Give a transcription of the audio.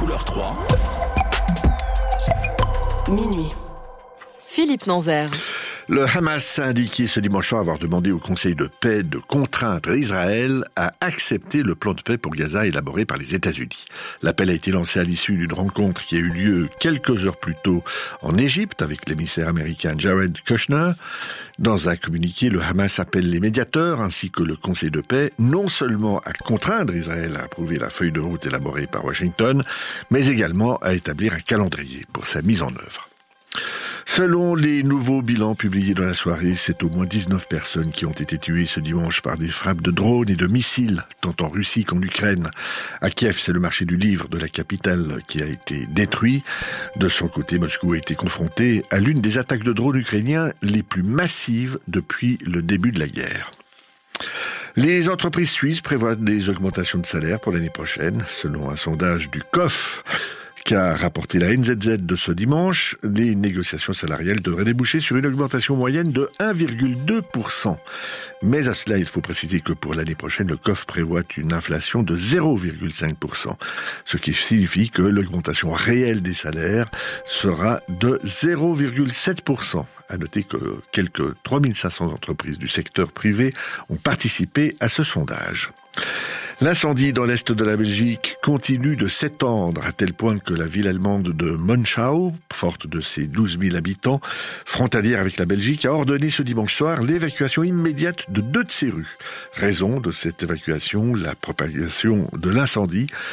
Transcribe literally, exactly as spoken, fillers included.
Couleur trois. Minuit. Philippe Nanzer. Le Hamas a indiqué ce dimanche soir avoir demandé au Conseil de paix de contraindre Israël à accepter le plan de paix pour Gaza élaboré par les États-Unis. L'appel a été lancé à l'issue d'une rencontre qui a eu lieu quelques heures plus tôt en Égypte avec l'émissaire américain Jared Kushner. Dans un communiqué, le Hamas appelle les médiateurs ainsi que le Conseil de paix non seulement à contraindre Israël à approuver la feuille de route élaborée par Washington, mais également à établir un calendrier pour sa mise en œuvre. Selon les nouveaux bilans publiés dans la soirée, c'est au moins dix-neuf personnes qui ont été tuées ce dimanche par des frappes de drones et de missiles, tant en Russie qu'en Ukraine. À Kiev, c'est le marché du livre de la capitale qui a été détruit. De son côté, Moscou a été confronté à l'une des attaques de drones ukrainiens les plus massives depuis le début de la guerre. Les entreprises suisses prévoient des augmentations de salaire pour l'année prochaine. Selon un sondage du C O F, qu'a rapporté la N Z Z de ce dimanche, les négociations salariales devraient déboucher sur une augmentation moyenne de un virgule deux pour cent. Mais à cela, il faut préciser que pour l'année prochaine, le C O F prévoit une inflation de zéro virgule cinq pour cent, ce qui signifie que l'augmentation réelle des salaires sera de zéro virgule sept pour cent. À noter que quelques trois mille cinq cents entreprises du secteur privé ont participé à ce sondage. L'incendie dans l'est de la Belgique continue de s'étendre à tel point que la ville allemande de Monschau, forte de ses douze mille habitants, frontalière avec la Belgique, a ordonné ce dimanche soir l'évacuation immédiate de deux de ses rues. Raison de cette évacuation, la propagation de l'incendie